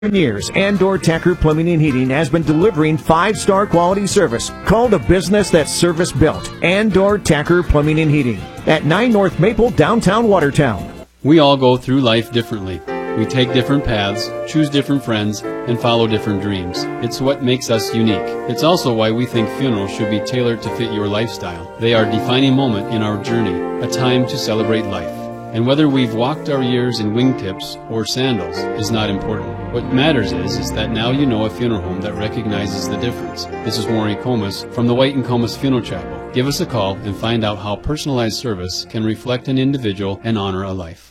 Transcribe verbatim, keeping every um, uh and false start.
years, Andor Tacker Plumbing and Heating has been delivering five-star quality service. Called a business that's service-built. Andor Tacker Plumbing and Heating at nine North Maple, downtown Watertown. We all go through life differently. We take different paths, choose different friends, and follow different dreams. It's what makes us unique. It's also why we think funerals should be tailored to fit your lifestyle. They are a defining moment in our journey, a time to celebrate life. And whether we've walked our years in wingtips or sandals is not important. What matters is, is that now you know a funeral home that recognizes the difference. This is Warren Comas from the White and Comas Funeral Chapel. Give us a call and find out how personalized service can reflect an individual and honor a life.